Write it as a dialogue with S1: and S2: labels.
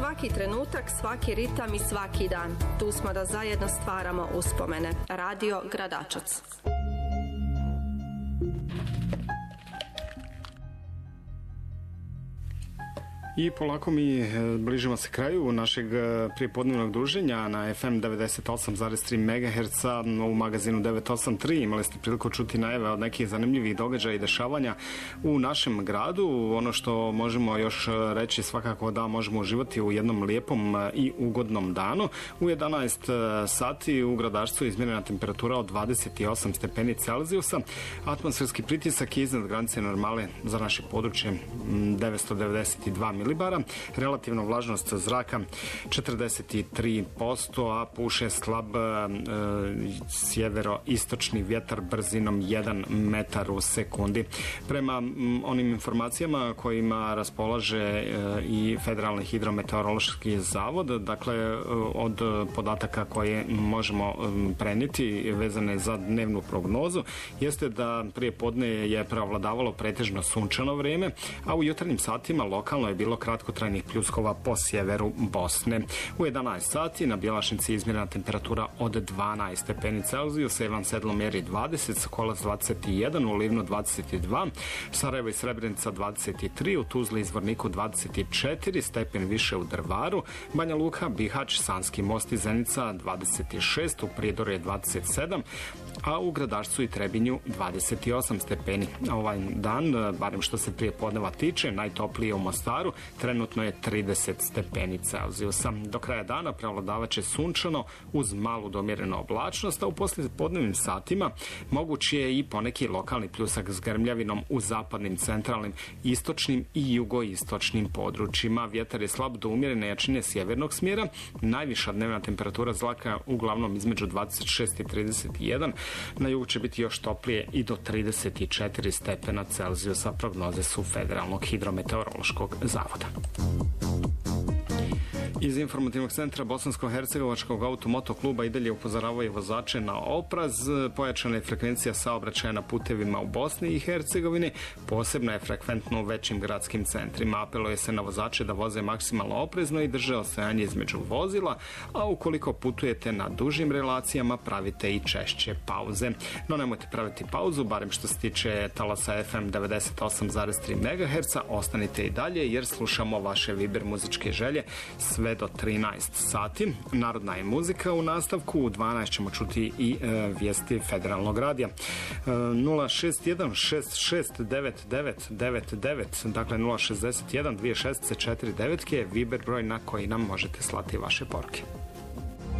S1: Svaki trenutak, svaki ritam i svaki dan. Tu smo da zajedno stvaramo uspomene. Radio Gradačac.
S2: I polako mi bližimo se kraju našeg prijepodnevnog druženja na FM 98,3 MHz u magazinu 983. Imali ste priliku čuti najave od nekih zanimljivih događaja i dešavanja u našem gradu. Ono što možemo još reći svakako da možemo uživati u jednom lijepom i ugodnom danu. U 11 sati u Gradačcu je izmjerena temperatura od 28 stepeni Celzijusa. Atmosferski pritisak je iznad granice normale za naše područje 992 milibara, relativna vlažnost zraka 43%, a puše slab sjeveroistočni vjetar brzinom 1 metar u sekundi. Prema onim informacijama kojima raspolaže i Federalni hidrometeorološki zavod, dakle od podataka koje možemo prenijeti vezane za dnevnu prognozu, jeste da prije podne je preovladavalo pretežno sunčano vrijeme, a u jutarnjim satima lokalno je bilo kratkotrajnih pljuskova po sjeveru Bosne. U 11 sati na Bjelašnici izmjerena temperatura od 12 stepeni Celzijusa, Ivan Sedlo mjeri 20, Sokolac 21, u Livnu 22, Sarajevo i Srebrenica 23, u Tuzli i Zvorniku 24, stepen više u Drvaru, Banja Luka, Bihać, Sanski most i Zenica 26, u Prijedoru je 27, a u Gradačcu i Trebinju 28 stepeni. Ovaj dan, barem što se prije podneva tiče, najtoplije u Mostaru, trenutno je 30 stepeni Celzijusa. Do kraja dana prevladavat će sunčano uz malu domjerenu oblačnost, a u poslijepodnevnim satima mogući je i poneki lokalni pljusak s grmljavinom u zapadnim, centralnim, istočnim i jugoistočnim područjima. Vjetar je slab do umjerene jačine sjevernog smjera. Najviša dnevna temperatura zraka uglavnom između 26 i 31. Na jugu će biti još toplije i do 34 stepena Celzijusa, prognoze su Federalnog hidrometeorološkog zavoda. Iz informativnog centra Bosansko-hercegovačkog automoto kluba i dalje upozoravaju vozače na opraz. Pojačana je frekvencija saobraćaja na putevima u Bosni i Hercegovini, posebno je frekventno u većim gradskim centrima. Apeluje se na vozače da voze maksimalno oprezno i drže odstojanje između vozila, a ukoliko putujete na dužim relacijama, pravite i češće pauze. No nemojte praviti pauzu, barem što se tiče talasa FM 98,3 MHz, ostanite i dalje jer slušamo vaše Viber muzičke želje sve do 13 sati. Narodna je muzika u nastavku, u 12 ćemo čuti i vijesti Federalnog radija. 061-669999, dakle 061-264-9 je Viber broj na koji nam možete slati vaše poruke.